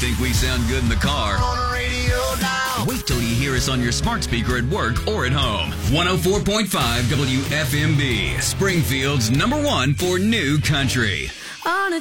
think we sound good in the car? On the radio now. Wait till you hear us on your smart speaker at work or at home. 104.5 WFMB, Springfield's #1 for new country. On a